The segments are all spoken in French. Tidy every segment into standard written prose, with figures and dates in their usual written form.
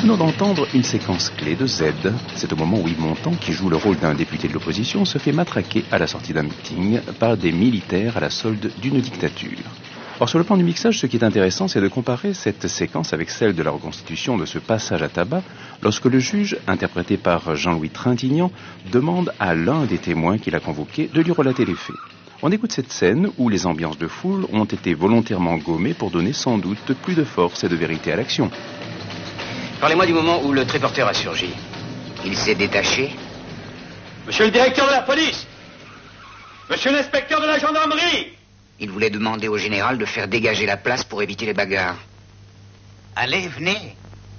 venons d'entendre une séquence clé de Z. C'est au moment où Yves Montand, qui joue le rôle d'un député de l'opposition, se fait matraquer à la sortie d'un meeting par des militaires à la solde d'une dictature. Or, sur le plan du mixage, ce qui est intéressant, c'est de comparer cette séquence avec celle de la reconstitution de ce passage à tabac, lorsque le juge, interprété par Jean-Louis Trintignant, demande à l'un des témoins qu'il a convoqué de lui relater les faits. On écoute cette scène où les ambiances de foule ont été volontairement gommées pour donner sans doute plus de force et de vérité à l'action. Parlez-moi du moment où le triporteur a surgi. Il s'est détaché. Monsieur le directeur de la police! Monsieur l'inspecteur de la gendarmerie! Il voulait demander au général de faire dégager la place pour éviter les bagarres. Allez, venez.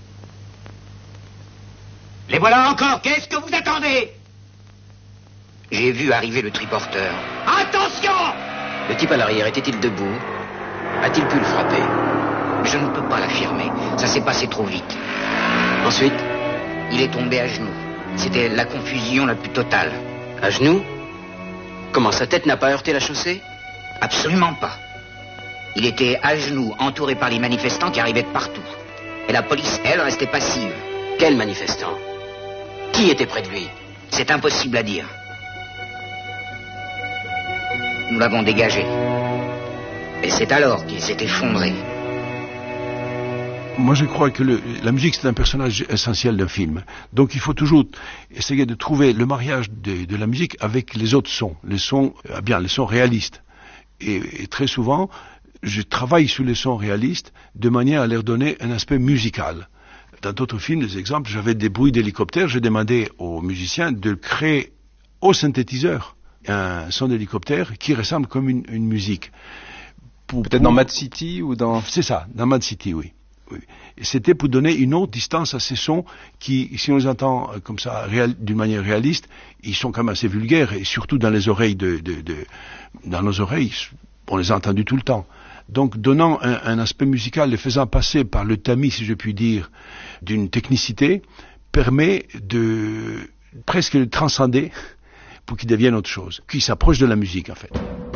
Les voilà encore. Qu'est-ce que vous attendez? J'ai vu arriver le triporteur. Attention! Le type à l'arrière était-il debout? A-t-il pu le frapper? Je ne peux pas l'affirmer. Ça s'est passé trop vite. Ensuite, il est tombé à genoux. C'était la confusion la plus totale. À genoux? Comment, sa tête n'a pas heurté la chaussée? Absolument pas. Il était à genoux, entouré par les manifestants qui arrivaient de partout. Et la police, elle, restait passive. Quel manifestant? Qui était près de lui? C'est impossible à dire. Nous l'avons dégagé. Et c'est alors qu'il s'est effondré. Moi, je crois que la musique, c'est un personnage essentiel d'un film. Donc, il faut toujours essayer de trouver le mariage de la musique avec les autres sons. Les sons réalistes. Et très souvent, je travaille sur les sons réalistes de manière à leur donner un aspect musical. Dans d'autres films, des exemples, j'avais des bruits d'hélicoptère, je demandais aux musiciens de créer au synthétiseur un son d'hélicoptère qui ressemble comme une musique. Peut-être dans Mad City ou dans... C'est ça, dans Mad City, oui. Et c'était pour donner une autre distance à ces sons qui, si on les entend comme ça, d'une manière réaliste, ils sont quand même assez vulgaires, et surtout dans les oreilles dans nos oreilles, on les a entendus tout le temps. Donc, donnant un aspect musical, les faisant passer par le tamis, si je puis dire, d'une technicité, permet de presque le transcender pour qu'il devienne autre chose, qui s'approche de la musique, en fait.